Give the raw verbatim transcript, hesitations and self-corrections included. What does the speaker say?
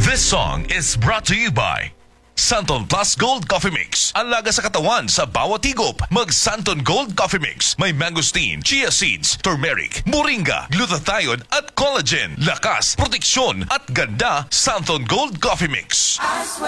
This song is brought to you by Santon Plus Gold Coffee Mix. Alaga sa katawan sa bawat higop. Mag Santon Gold Coffee Mix. May mangosteen, chia seeds, turmeric, moringa, glutathione at collagen. Lakas, proteksyon at ganda. Santon Gold Coffee Mix. I swear